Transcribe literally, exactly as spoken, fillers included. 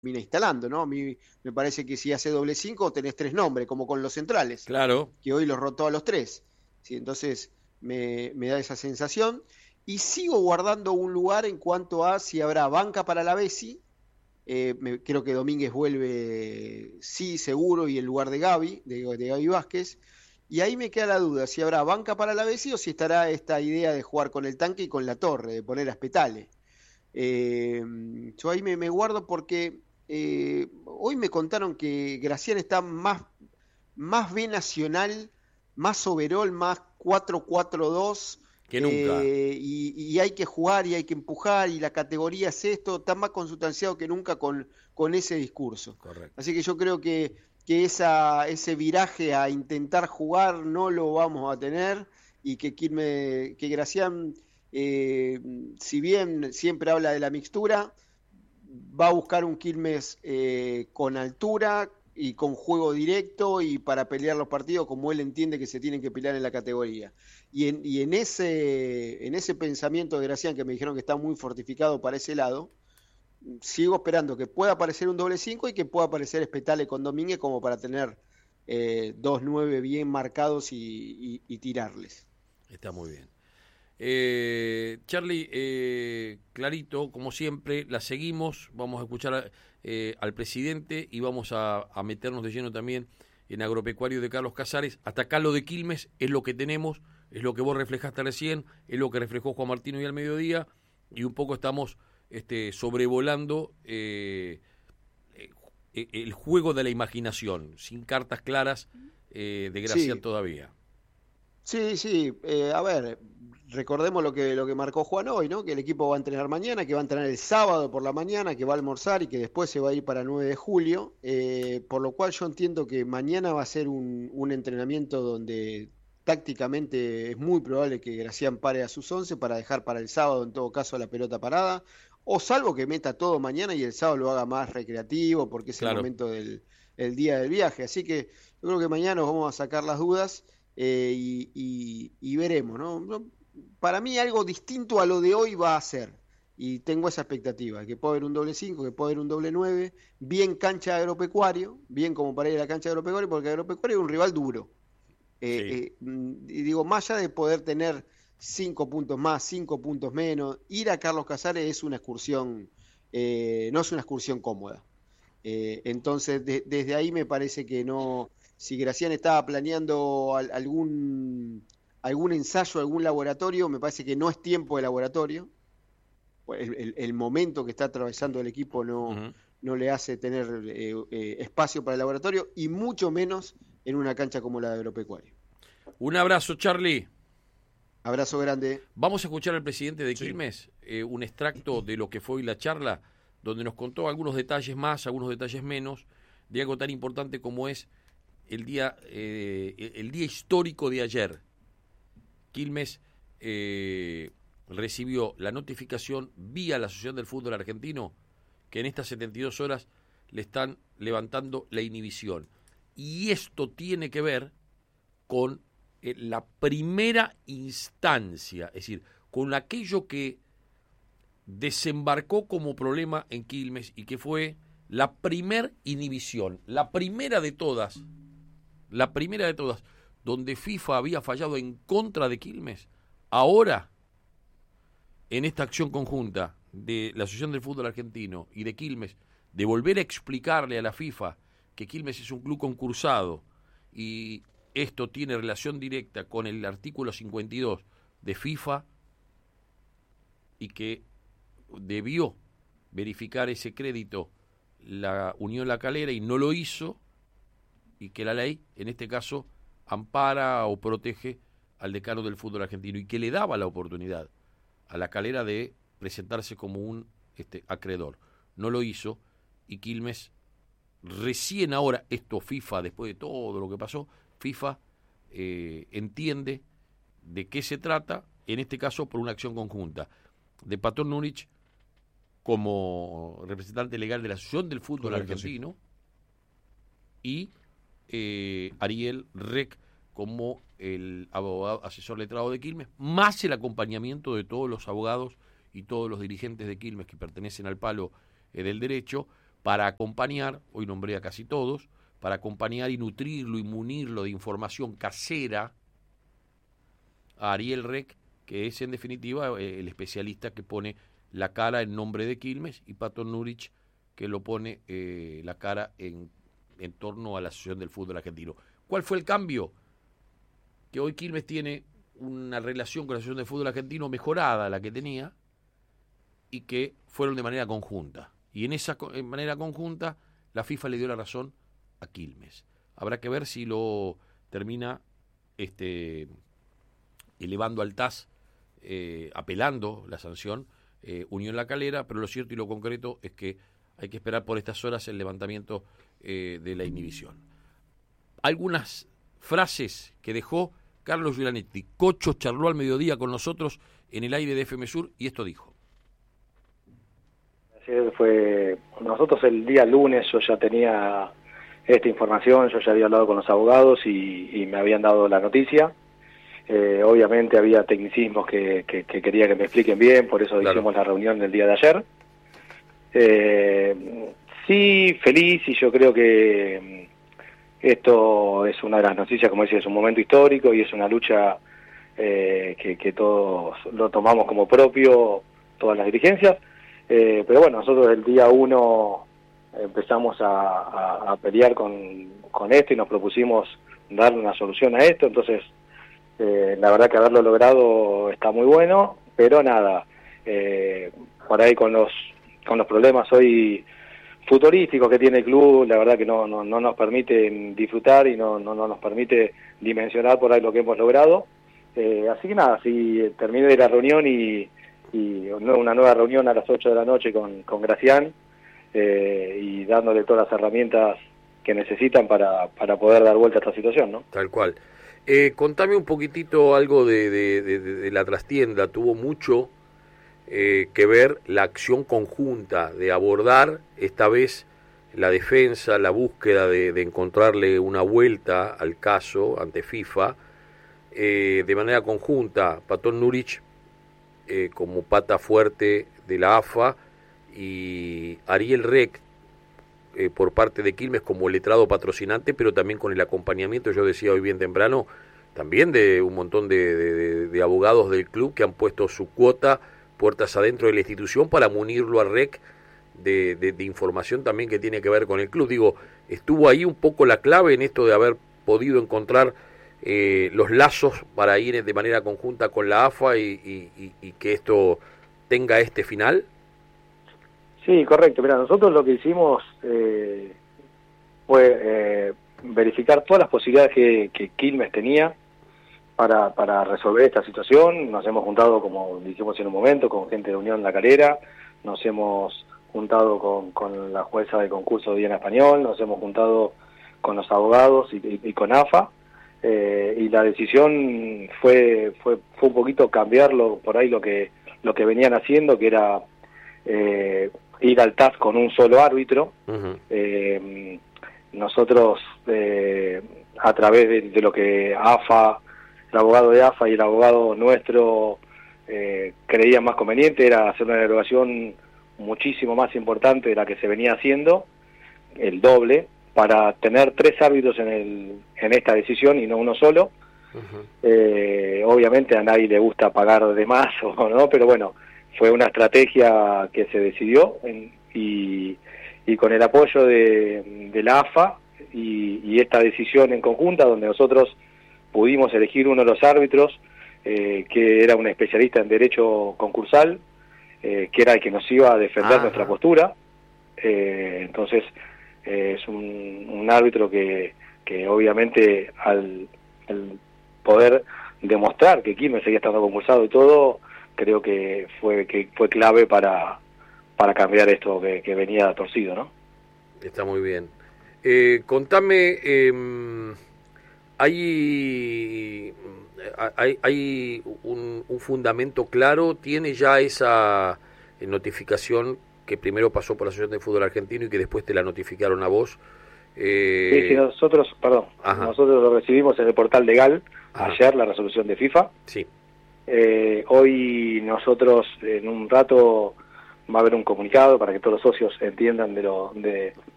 termina instalando, ¿no? A mí me parece que si hace doble cinco tenés tres nombres, como con los centrales, Claro. que hoy los rotó a los tres. ¿Sí? Entonces me, me da esa sensación. Y sigo guardando un lugar en cuanto a si habrá banca para la Bessi. Eh, me, creo que Domínguez vuelve, sí, seguro, y en lugar de Gaby, de, de Gaby Vázquez. Y ahí me queda la duda, si habrá banca para la Bessi o si estará esta idea de jugar con el tanque y con la torre, de poner a Spetale. Eh, yo ahí me, me guardo porque eh, hoy me contaron que Gracián está más, más B nacional, más overall, más cuatro cuatro dos, Que nunca. eh, y, y hay que jugar y hay que empujar y la categoría es esto, está más consustanciado que nunca con, con ese discurso. Correcto. Así que yo creo que, que esa, ese viraje a intentar jugar no lo vamos a tener y que, Quilmes, que Gracián, eh, si bien siempre habla de la mixtura, va a buscar un Quilmes eh, con altura y con juego directo y para pelear los partidos como él entiende que se tienen que pelear en la categoría. Y en, y en, ese, en ese pensamiento de Gracián, que me dijeron que está muy fortificado para ese lado, sigo esperando que pueda aparecer un doble cinco y que pueda aparecer Espetale con Domínguez como para tener eh, dos nueve bien marcados y, y, y tirarles. Está muy bien. Eh, Charlie, eh, clarito, como siempre, la seguimos, vamos a escuchar a, eh, al presidente y vamos a, a meternos de lleno también en Agropecuario de Carlos Casares. Hasta acá lo de Quilmes es lo que tenemos, es lo que vos reflejaste recién, es lo que reflejó Juan Martino hoy al mediodía, y un poco estamos este, sobrevolando eh, eh, el juego de la imaginación, sin cartas claras eh, de Gracián Sí, todavía. sí, sí. Eh, a ver, recordemos lo que, lo que marcó Juan hoy, ¿no? Que el equipo va a entrenar mañana, que va a entrenar el sábado por la mañana, que va a almorzar y que después se va a ir para nueve de julio. Eh, por lo cual yo entiendo que mañana va a ser un, un entrenamiento donde tácticamente es muy probable que Gracián pare a sus once para dejar para el sábado, en todo caso, la pelota parada. O salvo que meta todo mañana y el sábado lo haga más recreativo, porque es el Claro. momento del el día del viaje. Así que yo creo que mañana nos vamos a sacar las dudas eh, y, y, y, veremos, ¿no? ¿no? Para mí algo distinto a lo de hoy va a ser, y tengo esa expectativa, que puede haber un doble cinco, que puede haber un doble nueve, bien cancha de Agropecuario, bien como para ir a la cancha de Agropecuario, porque Agropecuario es un rival duro. Eh, Sí. eh, y digo, más allá de poder tener cinco puntos más, cinco puntos menos, ir a Carlos Casares es una excursión, eh, no es una excursión cómoda. Eh, entonces, de, desde ahí me parece que no, si Gracián estaba planeando al, algún, algún ensayo, algún laboratorio, me parece que no es tiempo de laboratorio. El, el, el momento que está atravesando el equipo no, Uh-huh. no le hace tener eh, eh, espacio para el laboratorio y mucho menos en una cancha como la de Agropecuario. Un abrazo, Charlie. Abrazo grande. Vamos a escuchar al presidente de Sí. Quilmes, eh, un extracto de lo que fue hoy la charla, donde nos contó algunos detalles más, algunos detalles menos, de algo tan importante como es el día, eh, el día histórico de ayer. Quilmes eh, recibió la notificación vía la Asociación del Fútbol Argentino que en estas setenta y dos horas le están levantando la inhibición. Y esto tiene que ver con eh, la primera instancia, es decir, con aquello que desembarcó como problema en Quilmes y que fue la primer inhibición, la primera de todas, la primera de todas, donde FIFA había fallado en contra de Quilmes. Ahora, en esta acción conjunta de la Asociación del Fútbol Argentino y de Quilmes, de volver a explicarle a la FIFA que Quilmes es un club concursado y esto tiene relación directa con el artículo cincuenta y dos de FIFA y que debió verificar ese crédito la Unión La Calera y no lo hizo, y que la ley, en este caso, ampara o protege al decano del fútbol argentino y que le daba la oportunidad a La Calera de presentarse como un este, acreedor. No lo hizo y Quilmes, recién ahora, esto FIFA, después de todo lo que pasó, FIFA eh, entiende de qué se trata, en este caso por una acción conjunta de Patrón Núñez como representante legal de la Asociación del Fútbol Correcto, Argentino y eh, Ariel Rec como el abogado asesor letrado de Quilmes, más el acompañamiento de todos los abogados y todos los dirigentes de Quilmes que pertenecen al palo eh, del derecho, para acompañar, hoy nombré a casi todos, para acompañar y nutrirlo y munirlo de información casera a Ariel Rec, que es en definitiva el especialista que pone la cara en nombre de Quilmes, y Pato Nurich, que lo pone eh, la cara en, en torno a la Asociación del Fútbol Argentino. ¿Cuál fue el cambio? Que hoy Quilmes tiene una relación con la Asociación del Fútbol Argentino mejorada a la que tenía, y que fueron de manera conjunta. Y en esa en manera conjunta la FIFA le dio la razón a Quilmes. Habrá que ver si lo termina este, elevando al T A S, eh, apelando la sanción, eh, Unión La Calera, pero lo cierto y lo concreto es que hay que esperar por estas horas el levantamiento eh, de la inhibición. Algunas frases que dejó Carlos Giulanetti. Cocho charló al mediodía con nosotros en el aire de F M Sur y esto dijo. Ayer fue, nosotros el día lunes yo ya tenía esta información, yo ya había hablado con los abogados y, y me habían dado la noticia. Eh, obviamente había tecnicismos que, que, que quería que me expliquen bien, por eso claro. Hicimos la reunión el día de ayer. Eh, sí, feliz, y yo creo que esto es una de las noticias, como decía, es un momento histórico y es una lucha eh, que, que todos lo tomamos como propio, todas las dirigencias. Eh, pero bueno, nosotros el día uno empezamos a, a, a pelear con, con esto y nos propusimos darle una solución a esto, entonces eh, la verdad que haberlo logrado está muy bueno, pero nada, eh, por ahí con los con los problemas hoy futurísticos que tiene el club, la verdad que no, no, no nos permite disfrutar y no, no, no nos permite dimensionar por ahí lo que hemos logrado. Eh, así que nada, si terminé la reunión y, y una nueva reunión a las ocho de la noche con, con Gracián eh, y dándole todas las herramientas que necesitan para, para poder dar vuelta a esta situación, ¿no? Tal cual. Eh, contame un poquitito algo de, de, de, de la trastienda. Tuvo mucho eh, que ver la acción conjunta de abordar esta vez la defensa, la búsqueda de, de encontrarle una vuelta al caso ante FIFA, eh, de manera conjunta, Patón Nurich eh, como pata fuerte de la A F A y Ariel Rec eh, por parte de Quilmes como letrado patrocinante, pero también con el acompañamiento, yo decía hoy bien temprano, también de un montón de, de, de abogados del club que han puesto su cuota puertas adentro de la institución para munirlo a Rec de, de, de información también que tiene que ver con el club. Digo, estuvo ahí un poco la clave en esto de haber podido encontrar eh, los lazos para ir de manera conjunta con la A F A y, y, y que esto tenga este final. Sí, correcto. Mira, nosotros lo que hicimos eh, fue eh, verificar todas las posibilidades que, que Quilmes tenía para, para resolver esta situación. Nos hemos juntado, como dijimos en un momento, con gente de Unión La Calera, nos hemos juntado con, con la jueza de concurso Diana Español, nos hemos juntado con los abogados y, y, y con A F A, eh, y la decisión fue, fue fue un poquito cambiarlo por ahí lo que lo que venían haciendo, que era eh, ir al T A S con un solo árbitro. Uh-huh. eh, nosotros eh, a través de, de lo que A F A, el abogado de A F A y el abogado nuestro eh, creían más conveniente, era hacer una derogación muchísimo más importante de la que se venía haciendo, el doble, para tener tres árbitros en el en esta decisión y no uno solo. Uh-huh. eh, obviamente a nadie le gusta pagar de más o no, pero bueno, fue una estrategia que se decidió en, y, y con el apoyo de, de la A F A y, y esta decisión en conjunta, donde nosotros pudimos elegir uno de los árbitros eh, que era un especialista en derecho concursal, eh, que era el que nos iba a defender Ajá. nuestra postura. Eh, entonces eh, es un, un árbitro que, que obviamente al, al poder demostrar que Quilmes seguía estando concursado y todo, creo que fue que fue clave para para cambiar esto que, que venía torcido, ¿no? Está muy bien. Eh, contame, eh, hay hay, hay un, un fundamento claro, tiene ya esa notificación que primero pasó por la Asociación de Fútbol Argentino y que después te la notificaron a vos. Eh... Sí, sí, nosotros, perdón, Ajá. nosotros lo recibimos en el portal legal Ajá. ayer, la resolución de FIFA. Sí. Eh, hoy nosotros en un rato va a haber un comunicado para que todos los socios entiendan de lo de,